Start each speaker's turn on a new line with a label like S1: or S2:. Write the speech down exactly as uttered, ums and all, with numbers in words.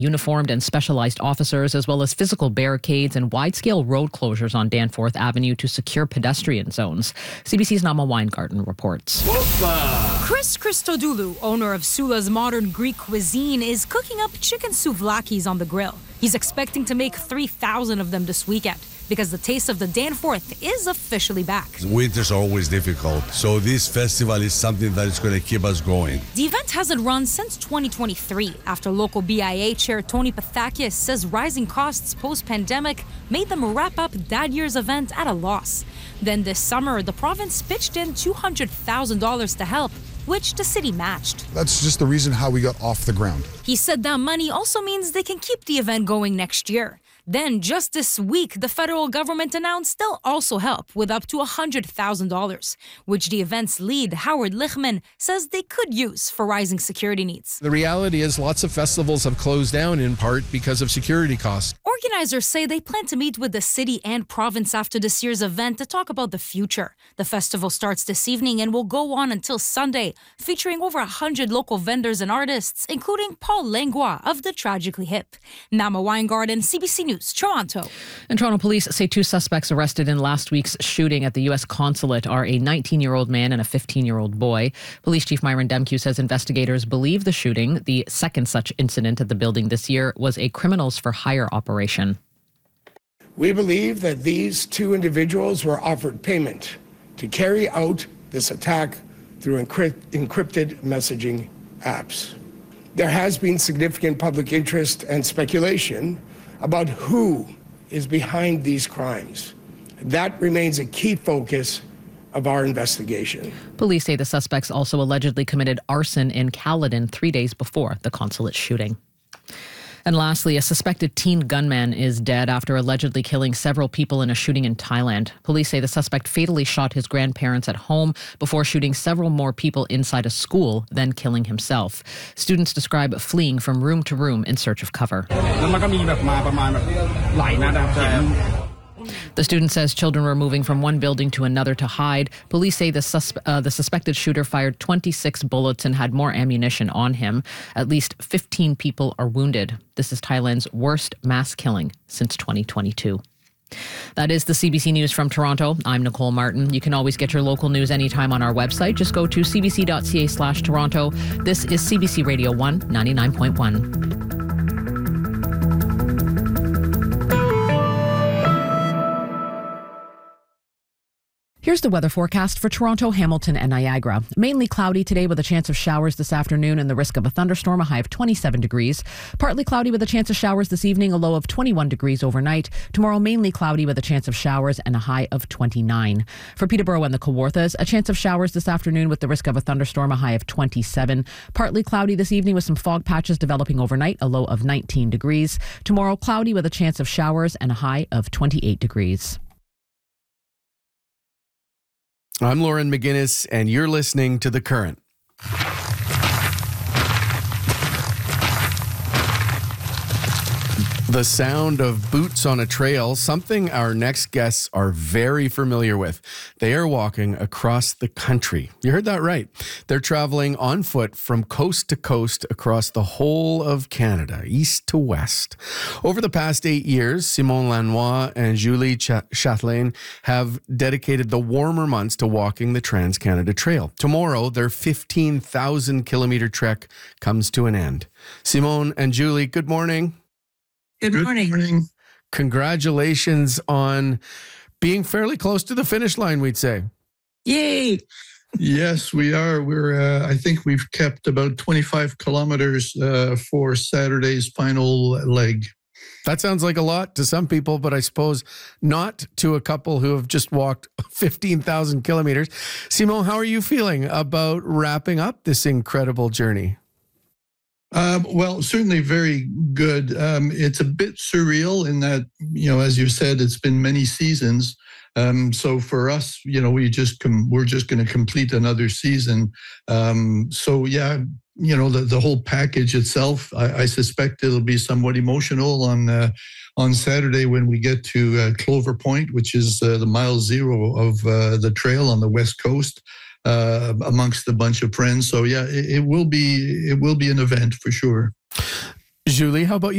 S1: uniformed and specialized officers, as well as physical barricades and wide-scale road closures on Danforth Avenue to secure pedestrian zones. C B C's Nama Weingarten reports.
S2: Whoopa. Chris Christodoulou, owner of Sula's modern Greek cuisine, is cooking up chicken souvlakis on the grill. He's expecting to make three thousand of them this weekend, because the taste of the Danforth is officially back.
S3: Winters are always difficult, so this festival is something that is going to keep us going.
S2: The event hasn't run since twenty twenty-three, after local B I A chair Tony Pathakis says rising costs post-pandemic made them wrap up that year's event at a loss. Then this summer, the province pitched in two hundred thousand dollars to help, which the city matched.
S4: That's just the reason how we got off the ground.
S2: He said that money also means they can keep the event going next year. Then, just this week, the federal government announced they'll also help with up to one hundred thousand dollars, which the event's lead, Howard Lichtman, says they could use for rising security needs.
S5: The reality is lots of festivals have closed down in part because of security costs.
S2: Organizers say they plan to meet with the city and province after this year's event to talk about the future. The festival starts this evening and will go on until Sunday, featuring over one hundred local vendors and artists, including Paul Langlois of the Tragically Hip. Nama Weingarten, C B C News, Toronto.
S1: And Toronto police say two suspects arrested in last week's shooting at the U S consulate are a nineteen-year-old man and a fifteen-year-old boy. Police Chief Myron Demkiw says investigators believe the shooting, the second such incident at the building this year, was a criminals for hire operation.
S6: We believe that these two individuals were offered payment to carry out this attack through encrypt- encrypted messaging apps. There has been significant public interest and speculation about who is behind these crimes. That remains a key focus of our investigation.
S1: Police say the suspects also allegedly committed arson in Caledon three days before the consulate shooting. And lastly, a suspected teen gunman is dead after allegedly killing several people in a shooting in Thailand. Police say the suspect fatally shot his grandparents at home before shooting several more people inside a school, then killing himself. Students describe fleeing from room to room in search of cover. The student says children were moving from one building to another to hide. Police say the, sus- uh, the suspected shooter fired twenty-six bullets and had more ammunition on him. At least fifteen people are wounded. This is Thailand's worst mass killing since twenty twenty-two. That is the C B C News from Toronto. I'm Nicole Martin. You can always get your local news anytime on our website. Just go to cbc.ca slash Toronto. This is C B C Radio one, ninety-nine point one. Here's the weather forecast for Toronto, Hamilton, and Niagara. Mainly cloudy today with a chance of showers this afternoon and the risk of a thunderstorm, a high of twenty-seven degrees. Partly cloudy with a chance of showers this evening, a low of twenty-one degrees overnight. Tomorrow, mainly cloudy with a chance of showers and a high of twenty-nine. For Peterborough and the Kawarthas, a chance of showers this afternoon with the risk of a thunderstorm, a high of twenty-seven. Partly cloudy this evening with some fog patches developing overnight, a low of nineteen degrees. Tomorrow, cloudy with a chance of showers and a high of twenty-eight degrees.
S7: I'm Lauren McGinnis, and you're listening to The Current. The sound of boots on a trail, something our next guests are very familiar with. They are walking across the country. You heard that right. They're traveling on foot from coast to coast across the whole of Canada, east to west. Over the past eight years, Simon Lanois and Julie Ch- Chatelain have dedicated the warmer months to walking the Trans-Canada Trail. Tomorrow, their fifteen thousand kilometer trek comes to an end. Simon and Julie, good morning.
S8: Good morning. Good morning.
S7: Congratulations on being fairly close to the finish line, we'd say.
S8: Yay.
S9: Yes, we are. We're, uh, I think we've kept about twenty-five kilometers uh, for Saturday's final leg.
S7: That sounds like a lot to some people, but I suppose not to a couple who have just walked fifteen thousand kilometers. Simon, how are you feeling about wrapping up this incredible journey?
S9: Um, well, certainly very good. Um, it's a bit surreal in that, you know, as you said, it's been many seasons. Um, so for us, you know, we just com- we're just going to complete another season. Um, so yeah, you know, the, the whole package itself, I, I suspect it'll be somewhat emotional on uh, on Saturday when we get to uh, Clover Point, which is uh, the mile zero of uh, the trail on the west coast. Uh, amongst a bunch of friends. So yeah, it, it will be it will be an event for sure.
S7: Julie, how about you?